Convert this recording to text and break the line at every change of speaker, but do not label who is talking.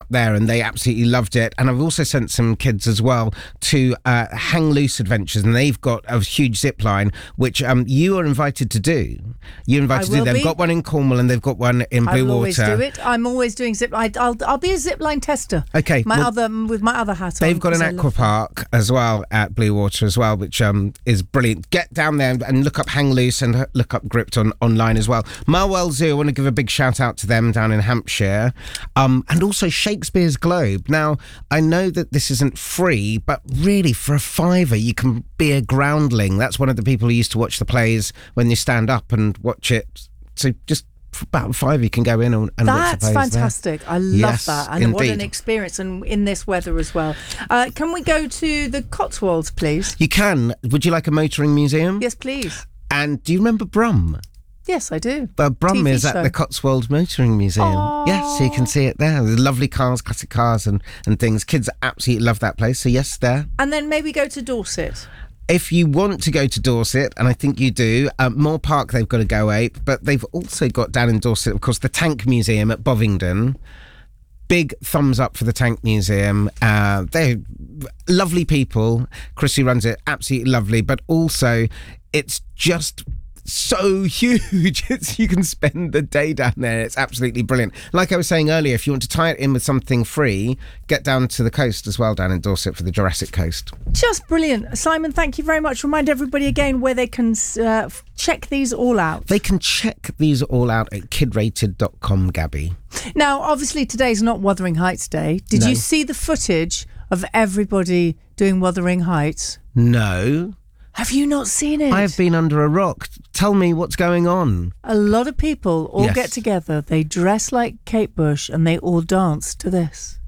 there, and they absolutely loved it. And I've also sent some kids as well to Hang Loose Adventures, and they've got a huge zip line, which you are invited to do. You're invited to do. They've got one in Cornwall and they've got one in Blue Water.
I'll always do it. I'm always doing zip line. I'll be a zip line tester.
Okay.
With my other hat on.
They've got an aqua park as well at Blue Water as well, which is brilliant. Get down there and look up Hang Loose and look up Gripped online as well. Marwell Zoo, I want to give a big shout out to them down in Hampshire. And also Shakespeare's Globe. Now, I know that this isn't free, but really for a £5 you can be a groundling. That's one of the people who used to watch the plays when you stand up and watch it. So just for about £5 you can go in and watch the plays.
That's fantastic.
There.
I love
yes,
that. And
indeed.
what an experience, and in this weather as well. Can we go to the Cotswolds, please?
You can. Would you like a motoring museum?
Yes, please.
And do you remember Brum?
Yes, I do.
Brum
TV
is
show.
at the Cotswold Motoring Museum.
Aww.
Yes, so you can see it there. There's lovely cars, classic cars and things. Kids absolutely love that place. So yes, there.
And then maybe go to Dorset.
If you want to go to Dorset, and I think you do, Moore Park, they've got to go ape, but they've also got down in Dorset, of course, the Tank Museum at Bovingdon. Big thumbs up for the Tank Museum. They're lovely people. Chrissy runs it, absolutely lovely, but also it's just so huge. You can spend the day down there. It's absolutely brilliant. Like I was saying earlier, if you want to tie it in with something free, get down to the coast as well, down in Dorset for the Jurassic Coast.
Just brilliant. Simon, thank you very much. Remind everybody again where they can check these all out.
They can check these all out at kidrated.com, Gabby.
Now, obviously today's not Wuthering Heights Day. Did you see the footage of everybody doing Wuthering Heights?
No.
Have you not seen it?
I have been under a rock. Tell me what's going on.
A lot of people all get together. They dress like Kate Bush and they all dance to this.